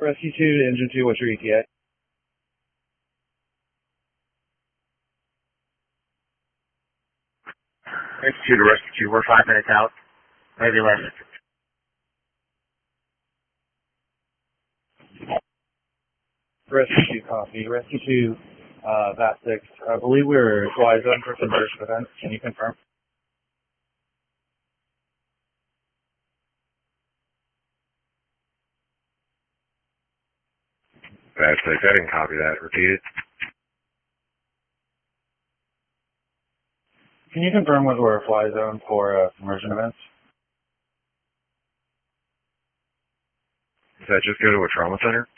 Rescue 2 to Engine 2, what's your ETA? Rescue 2 to Rescue 2, we're 5 minutes out. Maybe less. Rescue 2, copy. Rescue 2, VAT 6. I believe we're fly zone for submerged events. Can you confirm? VAT 6, I didn't copy that. Repeat it. Can you confirm whether we're a fly zone for submersion events? Does that just go to a trauma center?